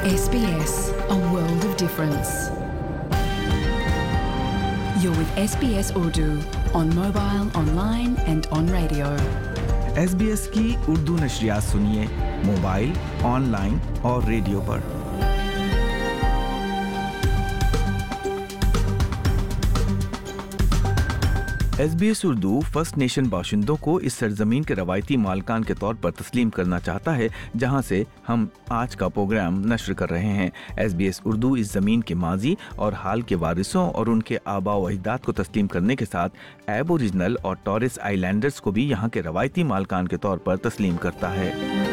SBS, a world of difference. You're with SBS Urdu on mobile, online and on radio. SBS की उर्दू नशरियात सुनिए mobile, online और radio पर। SBS Urdu first nation बाशिंदों को इस सरजमीन के रवायती मालकान के तौर पर तस्लीम करना चाहता है जहां से हम आज का प्रोग्राम नश्र कर रहे हैं। SBS उर्दू इस ज़मीन के माजी और हाल के वारिसों और उनके आबा व अजदाद को तस्लीम करने के साथ एबोरिजिनल और टॉरेस आइलैंडर्स को भी यहाँ के रवायती मालकान के तौर पर तस्लीम करता है।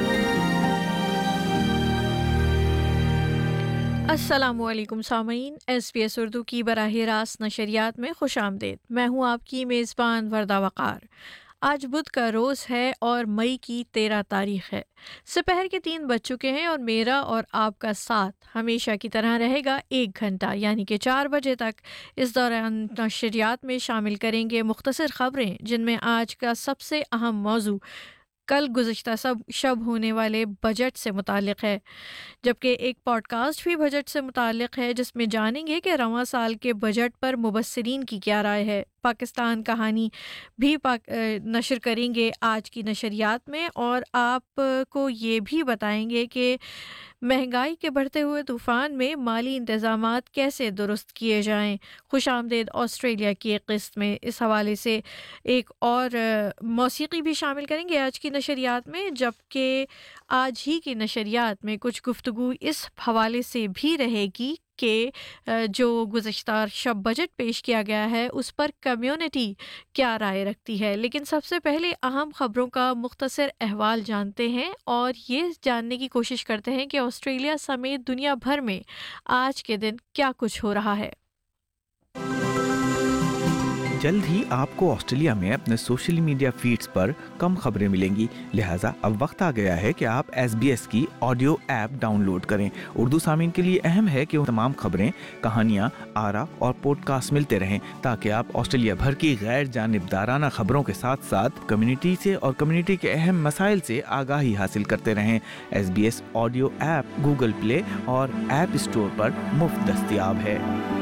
अस्सलामुअलैकुम सामीन, SBS उर्दू की बराह रास्त नशरियात में खुश आमदीद। मैं हूँ आपकी मेज़बान वरदा वक़ार। आज बुध का रोज़ है और मई की 13 तारीख़ है। दोपहर के 3 बज चुके हैं और मेरा और आपका साथ हमेशा की तरह रहेगा 1 घंटा यानी कि 4 बजे तक। इस दौरान नशरियात में शामिल करेंगे मुख्तसर ख़बरें जिनमें आज का सबसे अहम मौजू कल गुज़श्ता शब होने वाले बजट से मुतालिक है, जबकि एक पॉडकास्ट भी बजट से मुतालिक है जिसमें जानेंगे कि रवां साल के बजट पर मुबस्सिरीन की क्या राय है। पाकिस्तान कहानी भी नशर करेंगे आज की नशरियात में और आपको ये भी बताएंगे कि महंगाई के बढ़ते हुए तूफ़ान में माली इंतज़ामात कैसे दुरुस्त किए जाएं। खुश आमदेद ऑस्ट्रेलिया की एक किस्त में इस हवाले से एक और मौसीकी भी शामिल करेंगे आज की नशरियात में, जबकि आज ही की नशरियात में कुछ गुफ्तगू इस हवाले से भी रहेगी कि जो गुज़श्ता शब बजट पेश किया गया है उस पर कम्युनिटी क्या राय रखती है। लेकिन सबसे पहले अहम ख़बरों का मुख्तसर अहवाल जानते हैं और ये जानने की कोशिश करते हैं कि ऑस्ट्रेलिया समेत दुनिया भर में आज के दिन क्या कुछ हो रहा है। जल्द ही आपको ऑस्ट्रेलिया में अपने सोशल मीडिया फीड्स पर कम खबरें मिलेंगी, लिहाजा अब वक्त आ गया है कि आप SBS की ऑडियो ऐप डाउनलोड करें। उर्दू सामीन के लिए अहम है कि तमाम खबरें, कहानियाँ, आरा और पॉडकास्ट मिलते रहें ताकि आप ऑस्ट्रेलिया भर की गैर जानिबदाराना खबरों के साथ साथ कम्युनिटी से और कम्युनिटी के अहम मसाइल से आगाही हासिल करते रहें। SBS audio app Google play और ऐप स्टोर पर मुफ्त दस्तयाब है।